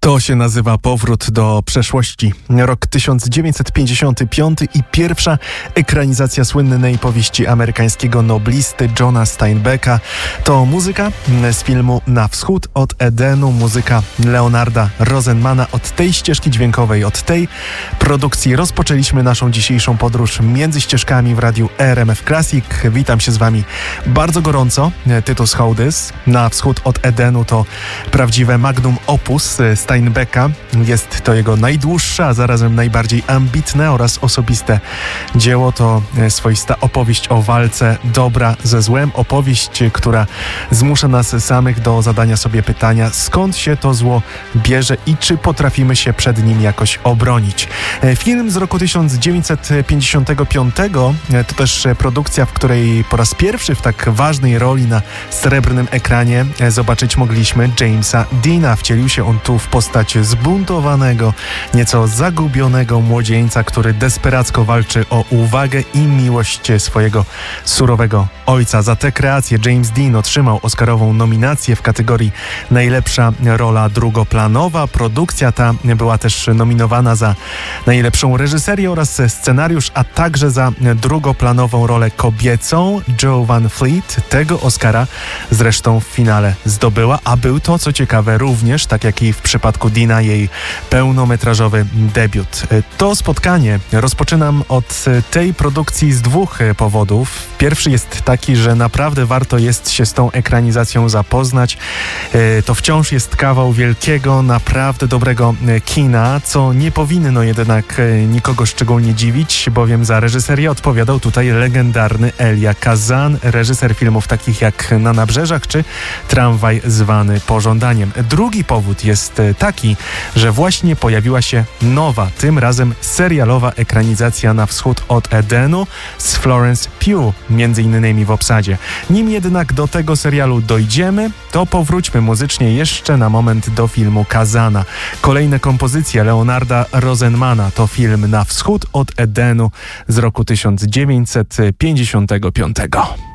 To się nazywa powrót do przeszłości. Rok 1955 i pierwsza ekranizacja słynnej powieści amerykańskiego noblisty Johna Steinbecka. To muzyka z filmu Na wschód od Edenu, muzyka Leonarda Rosenmana. Od tej ścieżki dźwiękowej, od tej produkcji rozpoczęliśmy naszą dzisiejszą podróż między ścieżkami w radiu RMF Classic. Witam się z Wami bardzo gorąco. Tytus Hołdys. Na wschód od Edenu to prawdziwe magnum opus Steinbecka. Jest to jego najdłuższe, a zarazem najbardziej ambitne oraz osobiste dzieło. To swoista opowieść o walce dobra ze złem. Opowieść, która zmusza nas samych do zadania sobie pytania, skąd się to zło bierze i czy potrafimy się przed nim jakoś obronić. Film z roku 1955 to też produkcja, w której po raz pierwszy w tak ważnej roli na srebrnym ekranie zobaczyć mogliśmy Jamesa Deana. Wcielił się on tu w postać zbuntowanego, nieco zagubionego młodzieńca, który desperacko walczy o uwagę i miłość swojego surowego ojca. Za tę kreację James Dean otrzymał oscarową nominację w kategorii najlepsza rola drugoplanowa. Produkcja ta była też nominowana za najlepszą reżyserię oraz scenariusz, a także za drugoplanową rolę kobiecą. Jo Van Fleet tego Oscara zresztą w finale zdobyła, a był to, co ciekawe, również, tak jak i w przypadku Deana, jej pełnometrażowy debiut. To spotkanie rozpoczynam od tej produkcji z dwóch powodów. Pierwszy jest taki, że naprawdę warto jest się z tą ekranizacją zapoznać. To wciąż jest kawał wielkiego, naprawdę dobrego kina, co nie powinno jednak nikogo szczególnie dziwić, bowiem za reżyserię odpowiadał tutaj legendarny Elia Kazan, reżyser filmów takich jak Na nabrzeżach czy Tramwaj zwany pożądaniem. Drugi powód jest taki, że właśnie pojawiła się nowa, tym razem serialowa ekranizacja Na wschód od Edenu z Florence Pugh, między innymi w obsadzie. Nim jednak do tego serialu dojdziemy, to powróćmy muzycznie jeszcze na moment do filmu Kazana. Kolejne kompozycje Leonarda Rosenmana to film Na wschód od Edenu z roku 1955.